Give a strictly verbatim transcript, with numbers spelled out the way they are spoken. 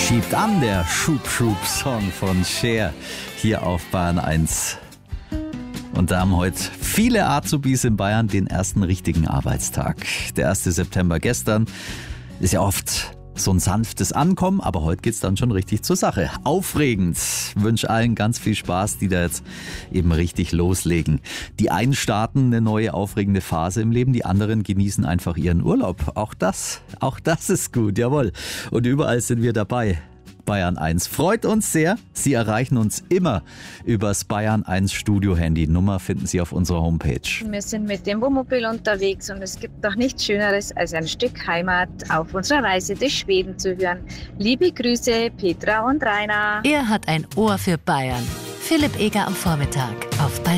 schiebt an, der Schub-Schub-Song von Cher hier auf Bayern eins. Und da haben heute viele Azubis in Bayern den ersten richtigen Arbeitstag. Der erste September gestern ist ja oft so ein sanftes Ankommen, aber heute geht's dann schon richtig zur Sache. Aufregend. Ich wünsche allen ganz viel Spaß, die da jetzt eben richtig loslegen. Die einen starten eine neue aufregende Phase im Leben, die anderen genießen einfach ihren Urlaub. Auch das, auch das ist gut, jawohl. Und überall sind wir dabei. Bayern eins. Freut uns sehr. Sie erreichen uns immer übers Bayern eins Studio-Handy. Nummer finden Sie auf unserer Homepage. Wir sind mit dem Wohnmobil unterwegs und es gibt doch nichts Schöneres, als ein Stück Heimat auf unserer Reise durch Schweden zu hören. Liebe Grüße, Petra und Rainer. Er hat ein Ohr für Bayern. Philipp Eger am Vormittag auf Bayern.